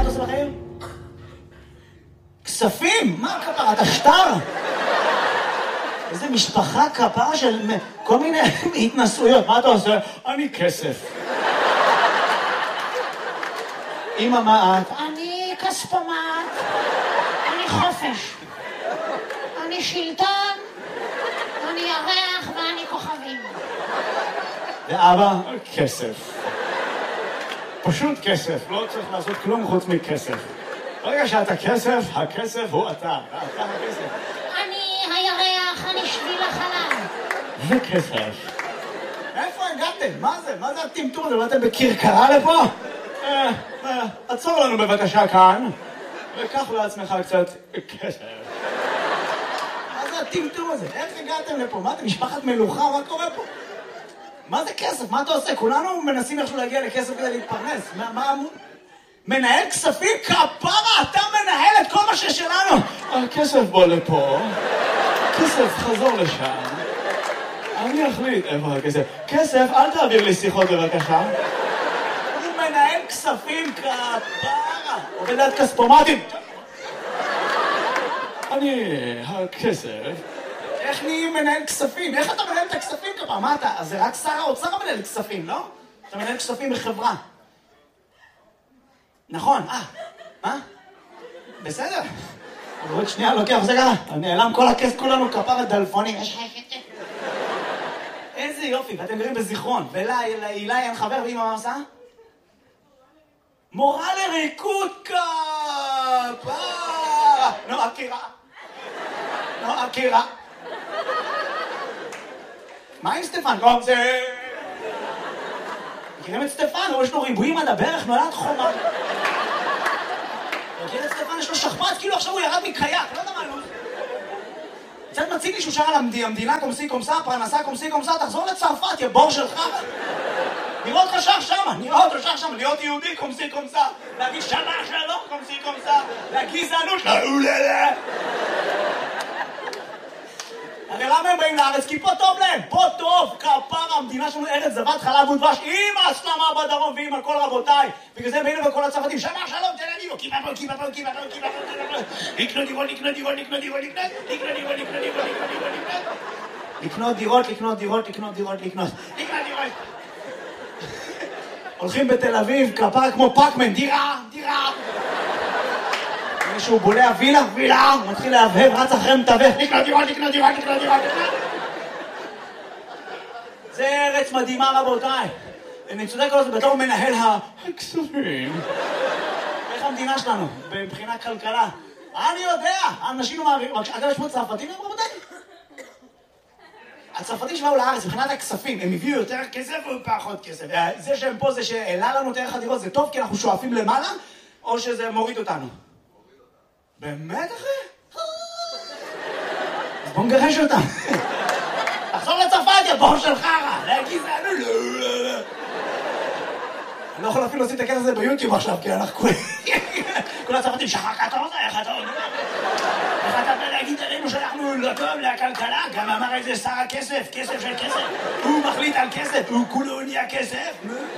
אתה עושה בחיים? כספים? מה כפרה? אתה שטר? איזה משפחה כפרה של כל מיני התנסויות. מה אתה עושה? אני כסף. אמא, מה את? אני כספומט, אני חופש, אני שלטון, אני ירח ואני כוכבים. ואבא? כסף. פשוט כסף, לא צריך לעשות כלום חוץ מכסף. ברגע שאתה כסף, הכסף הוא אתה, ואתה הכסף. אני הירח, אני שביל החלל. וכסף. איפה הגעתם? מה זה? מה זה הטמטום הזה? באתם בכרכרה לפה? עצור לנו בבקשה כאן, וקח לעצמך קצת כסף. מה זה הטמטום הזה? איך הגעתם לפה? מה אתם, משפחת מלוכה? מה קורה פה? מה זה כסף? מה אתה עושה? כולנו מנסים איכשהו להגיע לכסף כדי להתפרנס. מה מנהל כספים? כפרה, אתה מנהל את כל מה ששלנו. הכסף בוא לפה, כסף חזור לשם. אני אחליט איפה הכסף. כסף, אל תעביר לי שיחות בבקשה. הוא מנהל כספים, כפרה. עובד עד כספומטים. אני הכסף. איך נהיים מנהל כספים? איך אתה מנהל את הכספים כפרה? מה אתה? אז זה רק שר האוצר מנהל כספים, לא? אתה מנהל כספים בחברה. נכון, מה? בסדר. עוד שנייה לוקח, זה ככה. נעלם כל הכסף, כולנו כפרה דלפונים. איזה יופי, ואתם גרים בזיכרון. ולהילה אין חבר, ואמא מה עושה? מורה לריקוד כפרה. נועה קירה. מה עם סטפן? לא, זה... מכירים את סטפן? יש לו ריבועים עד הברך, נולד חומה. מכיר את סטפן? יש לו שכפ"ץ, כאילו עכשיו הוא ירד מקייק, לא יודע מה, לא... קצת מציג לי שהוא שר על המדינה קומסי קומסה, פרנסה קומסי קומסה, תחזור לצרפת, יא בור שלך. נראה אותך שר שמה, להיות יהודי קומסי קומסה, להגיד שמה שלום קומסי קומסה, לגזענות, לאוללה. הרי למה הם באים לארץ? כי פה טוב להם, פה טוב, כפרה, המדינה שלנו ארץ זבת חלב ודבש, עם הסלמה בדרום ועם על כל רבותיי. בגלל זה באים לכל הצרפתים, שמה שלום, תל אביב, לקנות דירות. הולכים בתל אביב, כפרה כמו פאקמן, דירה. מישהו בולע וילה, הוא מתחיל להבהב, רץ אחרי מתווך, לקנות דירות. זה ארץ מדהימה רבותיי. אני צודק כל זה בתור מנהל הכספים. איך המדינה שלנו, מבחינת כלכלה? אני יודע, אנשים מעבירים, אגב יש פה צרפתים רבותיי? הצרפתים שבאו לארץ, מבחינת הכספים, הם הביאו יותר כסף או פחות כסף? זה שהם פה, זה שהעלה לנו את ערך הדירות, זה טוב כי אנחנו שואפים למעלה, או שזה מוריד אותנו? באמת אחי? אז בוא נגרש אותם. תחזור לצרפת, יא בור של חרא. להגיד זה, אני לא יכול אפילו לשים את הכסף הזה ביוטיוב עכשיו, כי אנחנו כל הצרפתים, שחר כתוב, איך אתה אומר? איך אתה להגיד עלינו שאנחנו לא טוב לכלכלה? גם אמר איזה שר הכסף, כסף של כסף. הוא מחליט על כסף, הוא כולו נהיה כסף.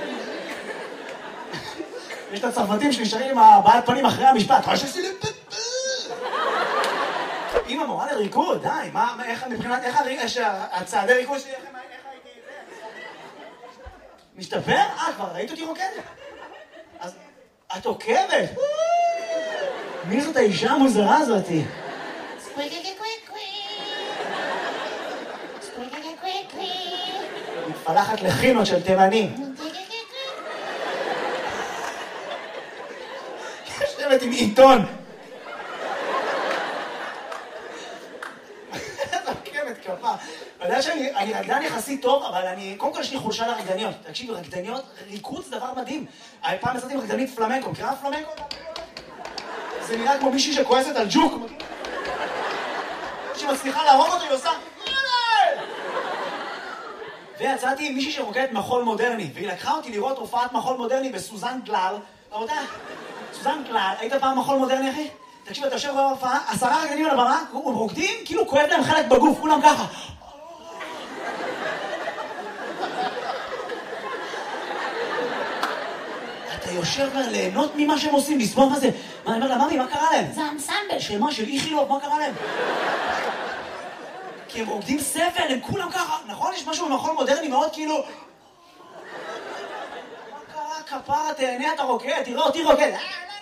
יש את הצרפתים שנשארים עם הבעת פנים אחרי המשפט. אמא מורה לריקוד, די, איך מבחינת, איך הצעדי ריקוד שלי, איך הייתי את זה? משתפר? כבר ראית אותי רוקדת? אז את עוקבת? מי זאת האישה המוזרה הזאתי? מתפלחת לחינות של תימנים. יושבת עם עיתון. אתה יודע שאני רקדן יחסית טוב, אבל קודם כל יש לי חולשה לרקדניות. תקשיבו, רקדניות, ריקוד זה דבר מדהים. פעם עשיתי עם רקדנית פלמנקו, מכירה פלמנקו? זה נראה כמו מישהי שכועסת על ג'וק. שמצליחה להרוג אותו, היא עושה... ויצאתי עם מישהי שרוקדת מחול מודרני, והיא לקחה אותי לראות הופעת מחול מודרני בסוזן גלל. רבותיי, סוזן גלל, היית פעם מחול מודרני, אחי? תקשיב, אתה יושב בהופעה, 10 רקדנים על הבמה, הם רוקדים, כאילו כואב להם חלק בגוף, כולם ככה. אתה יושב ליהנות ממה שהם עושים, לסבול מה זה. אני אומר לה, ממי, מה קרה להם? זה אנסמבל. של מה? של איכילוב, מה קרה להם? כי הם עובדים סבל, הם כולם ככה, נכון? יש משהו במחול מודרני מאוד כאילו... מה קרה? כפרה, תהנה, אתה רוקד, תראה אותי רוקד.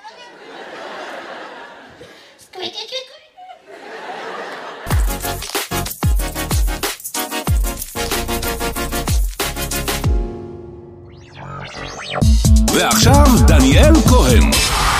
ועכשיו דניאל כהן.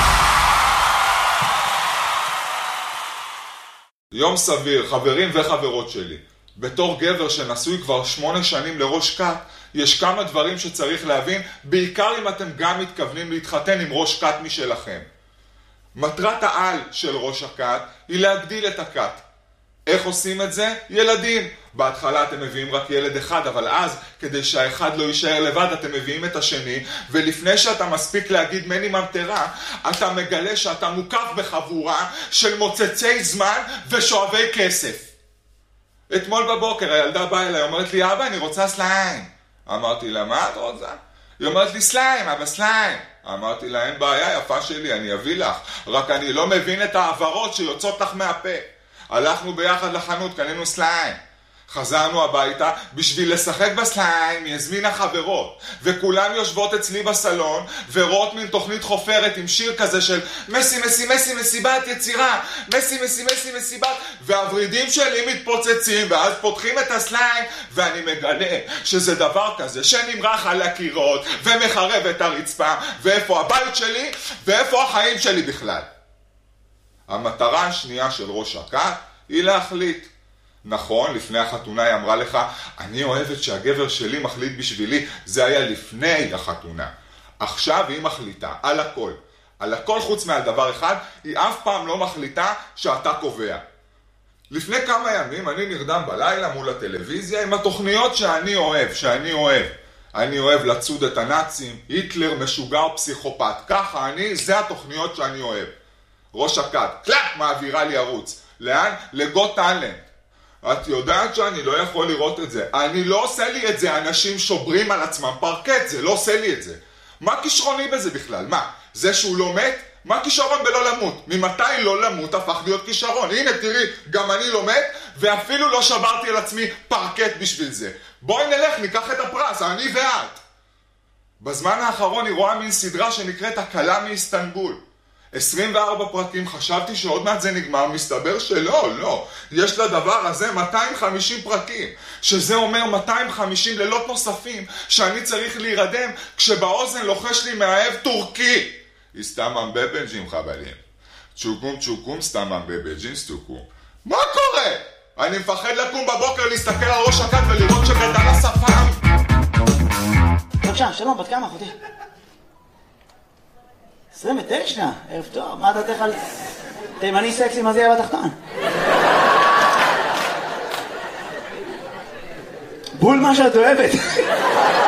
יום סביר, חברים וחברות שלי. בתור גבר שנשוי כבר 8 שנים לראש כת, יש כמה דברים שצריך להבין, בעיקר אם אתם גם מתכוונים להתחתן עם ראש כת משלכם. מטרת העל של ראש הכת היא להגדיל את הכת. איך עושים את זה? ילדים. בהתחלה אתם מביאים רק ילד אחד, אבל אז, כדי שהאחד לא יישאר לבד, אתם מביאים את השני, ולפני שאתה מספיק להגיד מני ממטרה, אתה מגלה שאתה מוקף בחבורה של מוצצי זמן ושואבי כסף. אתמול בבוקר הילדה באה אליי, אומרת לי, אבא, אני רוצה סליים. אמרתי לה, מה את רוצה? היא אומרת לי, סליים, אבא, סליים. אמרתי לה, אין בעיה, יפה שלי, אני אביא לך. רק אני לא מבין את העברות שיוצאות לך מהפה. הלכנו ביחד לחנות, קנינו סליים. חזרנו הביתה, בשביל לשחק בסליים, היא הזמינה חברות. וכולם יושבות אצלי בסלון, ורואות מין תוכנית חופרת עם שיר כזה של מסי, מסי, מסי, מסיבת יצירה, מסי, מסי, מסי, מסיבת, והוורידים שלי מתפוצצים, ואז פותחים את הסליים, ואני מגלה שזה דבר כזה שנמרח על הקירות, ומחרב את הרצפה, ואיפה הבית שלי, ואיפה החיים שלי בכלל. המטרה השנייה של ראש הכת היא להחליט. נכון, לפני החתונה היא אמרה לך, אני אוהבת שהגבר שלי מחליט בשבילי. זה היה לפני החתונה. עכשיו היא מחליטה על הכל. על הכל חוץ מעל דבר אחד, היא אף פעם לא מחליטה שאתה קובע. לפני כמה ימים אני נרדם בלילה מול הטלוויזיה עם התוכניות שאני אוהב. אני אוהב לצוד את הנאצים, היטלר משוגע פסיכופת. ככה זה התוכניות שאני אוהב. ראש הכת, קלאק, מעבירה לי ערוץ. לאן? לגוט טאלנט. את יודעת שאני לא יכול לראות את זה. אני לא עושה לי את זה, אנשים שוברים על עצמם פרקט, זה לא עושה לי את זה. מה כישרוני בזה בכלל? מה? זה שהוא לא מת? מה כישרון בלא למות? ממתי לא למות הפך להיות כישרון? הנה תראי, גם אני לא מת, ואפילו לא שברתי על עצמי פרקט בשביל זה. בואי נלך, ניקח את הפרס, אני ואת. בזמן האחרון היא רואה מין סדרה שנקראת הקלה מאיסטנבול. 24 פרקים, חשבתי שעוד מעט זה נגמר, מסתבר שלא. יש לדבר הזה 250 פרקים, שזה אומר 250 לילות נוספים שאני צריך להירדם כשבאוזן לוחש לי מאהב טורקי. הסתמם בבנג'ים חבלים. צ'וקום סתמם בבנג'ים סטוקום. מה קורה? אני מפחד לקום בבוקר להסתכל על ראש הכת ולראות שגדל השפם. בבקשה, שלום, בת כמה אחותי? 29, ערב טוב, מה אתה תכף תימני סקסי, מה זה יהיה בתחתון? בול מה שאת אוהבת.